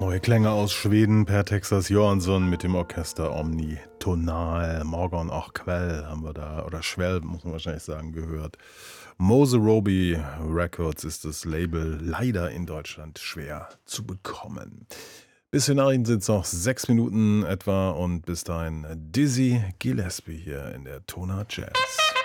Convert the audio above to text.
Neue Klänge aus Schweden per Texas Johansson mit dem Orchester Omnitonal. Morgon auch Quell haben wir da, oder Schwell muss man wahrscheinlich sagen, gehört. Mose Roby Records ist das Label, leider in Deutschland schwer zu bekommen. Bis für Nachrichten sind es noch 6 Minuten etwa und bis dahin Dizzy Gillespie hier in der Tona Jazz.